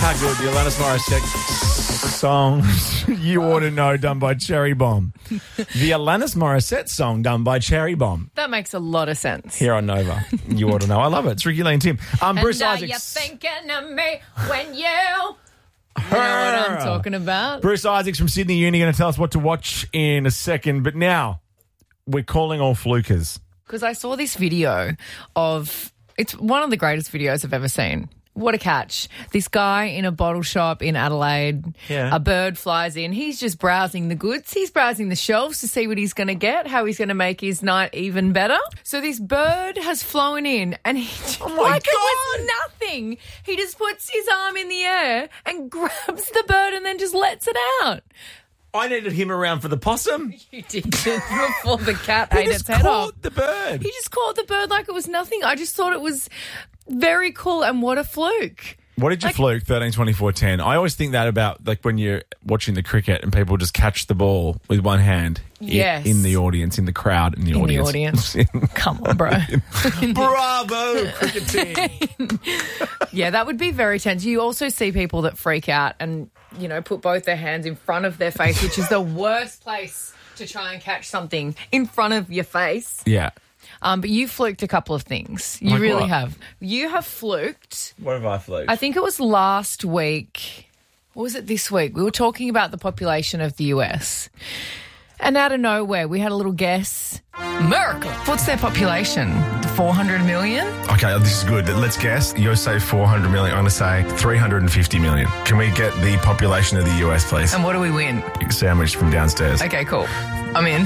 How good. The Alanis Morissette song, You Ought to Know, done by Cherry Bomb. The Alanis Morissette song done by Cherry Bomb. That makes a lot of sense. Here on Nova. You Ought to Know. I love it. It's Ricky Lee and Tim. Bruce and Isaacs. You're thinking of me when you know what I'm talking about. Bruce Isaacs from Sydney Uni going to tell us what to watch in a second. But now, we're calling all flukers. Because I saw this video of, it's one of the greatest videos I've ever seen. What a catch. This guy in a bottle shop in Adelaide, a bird flies in. He's just browsing the goods. He's browsing the shelves to see what he's going to get, how he's going to make his night even better. So this bird has flown in and he, it was nothing. He just puts his arm in the air and grabs the bird and then just lets it out. I needed him around for the possum. You did before the cat ate its head off. He just caught the bird. He just caught the bird like it was nothing. I just thought it was very cool, and what a fluke. What did you fluke, 13, 24, 10? I always think that about like when you're watching the cricket and people just catch the ball with one hand in the audience, in the crowd, in the audience. Come on, bro. Bravo, cricket team. Yeah, that would be very tense. You also see people that freak out and, you know, put both their hands in front of their face, which is the worst place to try and catch something in front of your face. Yeah. But you fluked a couple of things. You Like really what? have. You have fluked. What have I fluked? I think it was last week. Or was it this week? We were talking about the population of the US. And out of nowhere, we had a little guess. America. What's their population? 400 million? Okay, this is good. Let's guess. You say 400 million. I'm going to say 350 million. Can we get the population of the US, please? And what do we win? Sandwich from downstairs. Okay, cool. I'm in.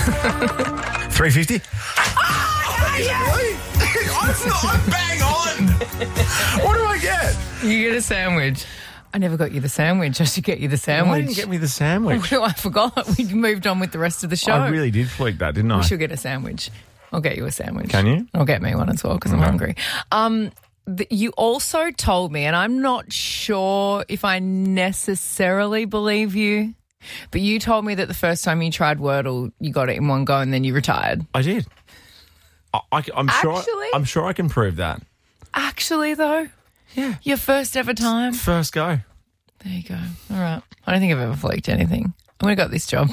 350? I'm bang on. What do I get? You get a sandwich. I never got you the sandwich. I should get you the sandwich. Why didn't you get me the sandwich? I forgot. We moved on with the rest of the show. I really did fluke that, didn't I? We should get a sandwich. I'll get you a sandwich. Can you? I'll get me one as well because I'm hungry. You also told me, and I'm not sure if I necessarily believe you, but you told me that the first time you tried Wordle, you got it in one go and then you retired. I did. I'm sure I can prove that. Actually, though? Yeah. Your first ever time? First go. There you go. All right. I don't think I've ever flaked anything. I would have got this job.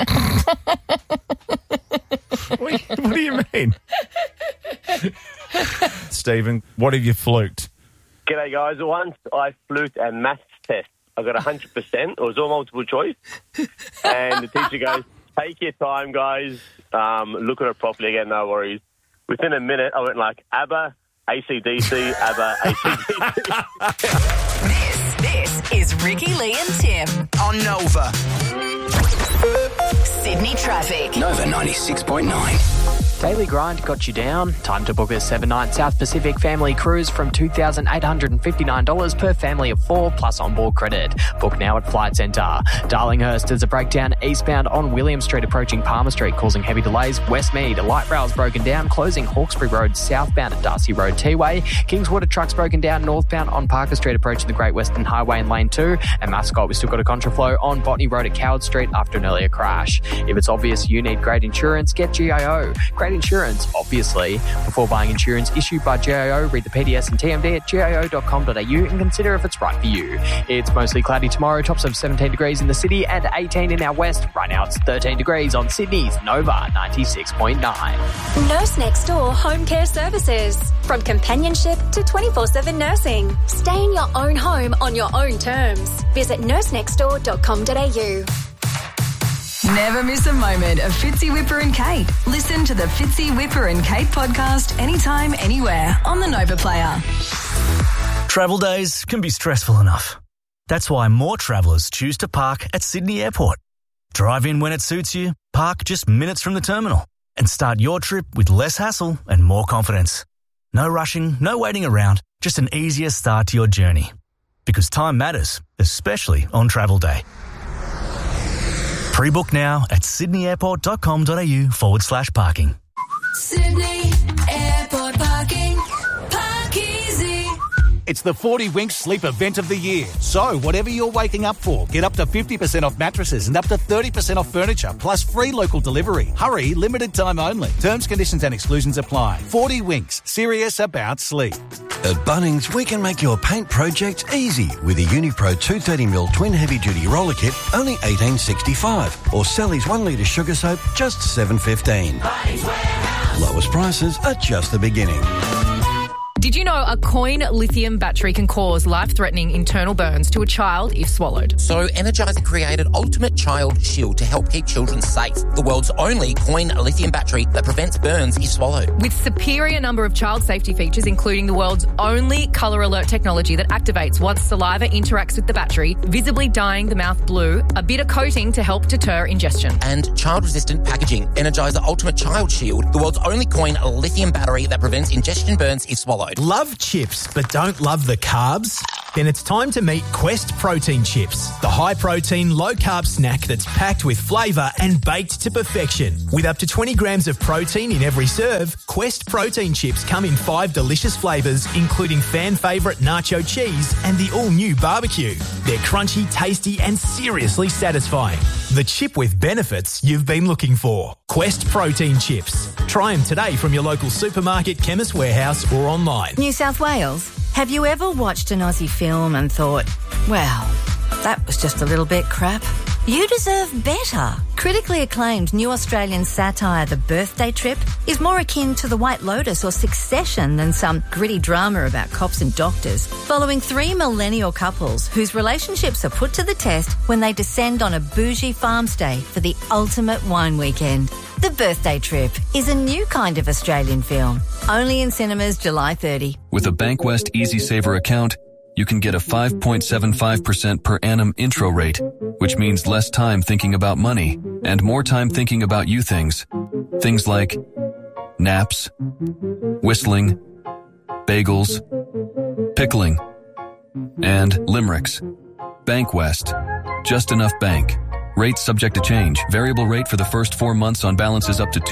What do you mean? Stephen, what have you fluked? G'day, guys. Once I fluked a maths test. I got 100%. It was all multiple choice. And the teacher goes, take your time, guys. Look at it properly again, no worries. Within a minute, I went like, ABBA, AC/DC, ABBA, AC/DC. This is Ricky Lee and Tim On Nova. Sydney Traffic. Nova 96.9. Daily grind got you down. Time to book a 7-night South Pacific family cruise from $2,859 per family of 4 plus onboard credit. Book now at Flight Centre. Darlinghurst, there's a breakdown eastbound on William Street approaching Palmer Street, causing heavy delays. Westmead, light rail's broken down, closing Hawkesbury Road southbound at Darcy Road T-Way. Kingswater, trucks broken down northbound on Parker Street approaching the Great Western Highway in Lane 2. And Mascot, we still got a contraflow on Botany Road at Coward Street after an earlier crash. If it's obvious you need great insurance, get GIO. Great insurance, obviously. Before buying insurance issued by GIO, read the PDS and TMD at gio.com.au and consider if it's right for you. It's mostly cloudy tomorrow, tops of 17 degrees in the city and 18 in our west. Right now it's 13 degrees on Sydney's Nova 96.9. Nurse Next Door Home Care Services. From companionship to 24/7 nursing. Stay in your own home on your own terms. Visit nursenextdoor.com.au. Never miss a moment of Fitzy, Whipper and Kate. Listen to the Fitzy, Whipper and Kate podcast anytime, anywhere on the Nova Player. Travel days can be stressful enough. That's why more travellers choose to park at Sydney Airport. Drive in when it suits you, park just minutes from the terminal, and start your trip with less hassle and more confidence. No rushing, no waiting around, just an easier start to your journey. Because time matters, especially on travel day. Pre-book now at sydneyairport.com.au/parking. Sydney Airport Parking. Park easy. It's the 40 Winks sleep event of the year. So, whatever you're waking up for, get up to 50% off mattresses and up to 30% off furniture, plus free local delivery. Hurry, limited time only. Terms, conditions and exclusions apply. 40 Winks, serious about sleep. At Bunnings, we can make your paint project easy with a Unipro 230mm twin heavy-duty roller kit, only $18.65. Or Sally's 1 litre sugar soap, just $7.15. Lowest prices are just the beginning. Did you know a coin lithium battery can cause life-threatening internal burns to a child if swallowed? So Energizer created Ultimate Child Shield to help keep children safe. The world's only coin lithium battery that prevents burns if swallowed. With superior number of child safety features, including the world's only colour alert technology that activates once saliva interacts with the battery, visibly dyeing the mouth blue, a bitter coating to help deter ingestion. And child-resistant packaging. Energizer Ultimate Child Shield, the world's only coin lithium battery that prevents ingestion burns if swallowed. Love chips but don't love the carbs? Then it's time to meet Quest Protein Chips, the high-protein, low-carb snack that's packed with flavour and baked to perfection. With up to 20 grams of protein in every serve, Quest Protein Chips come in 5 delicious flavours, including fan favourite nacho cheese and the all-new barbecue. They're crunchy, tasty and seriously satisfying. The chip with benefits you've been looking for. Quest Protein Chips. Try them today from your local supermarket, Chemist Warehouse or online. New South Wales. Have you ever watched an Aussie film and thought, well, that was just a little bit crap? You deserve better. Critically acclaimed new Australian satire The Birthday Trip is more akin to The White Lotus or Succession than some gritty drama about cops and doctors, following 3 millennial couples whose relationships are put to the test when they descend on a bougie farm stay for the ultimate wine weekend. The Birthday Trip is a new kind of Australian film, only in cinemas July 30. With a Bankwest Easy Saver account, you can get a 5.75% per annum intro rate, which means less time thinking about money and more time thinking about you things. Things like naps, whistling, bagels, pickling, and limericks. Bankwest. Just enough bank. Rates subject to change. Variable rate for the first 4 months on balances up to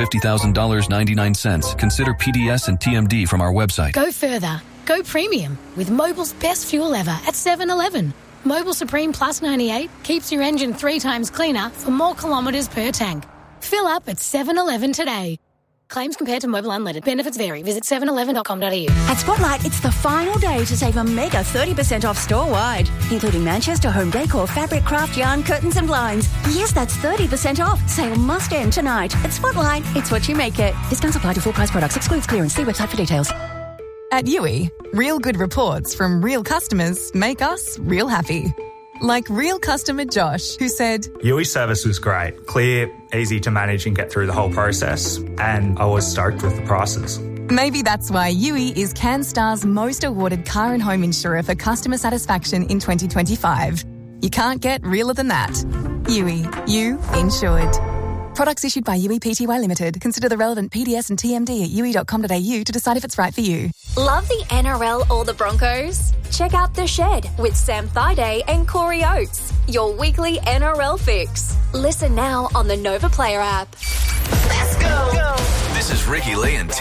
$250,000.99. Consider PDS and TMD from our website. Go further. Go premium with Mobil's best fuel ever at 7-Eleven. Mobil Supreme Plus 98 keeps your engine 3 times cleaner for more kilometres per tank. Fill up at 7-Eleven today. Claims compared to Mobil Unleaded. Benefits vary. Visit 7eleven.com.au. At Spotlight, it's the final day to save a mega 30% off store-wide, including Manchester home decor, fabric, craft, yarn, curtains and blinds. Yes, that's 30% off. Sale must end tonight. At Spotlight, it's what you make it. Discounts apply to full price products. Excludes clearance. See website for details. At Yui, real good reports from real customers make us real happy. Like real customer Josh, who said, Yui service was great, clear, easy to manage and get through the whole process, and I was stoked with the prices. Maybe that's why Yui is CanStar's most awarded car and home insurer for customer satisfaction in 2025. You can't get realer than that. Yui, you insured. Products issued by Yui Pty Limited. Consider the relevant PDS and TMD at yui.com.au to decide if it's right for you. Love the NRL or the Broncos? Check out The Shed with Sam Thaiday and Corey Oates, your weekly NRL fix. Listen now on the Nova Player app. Let's go. This is Ricky Lee and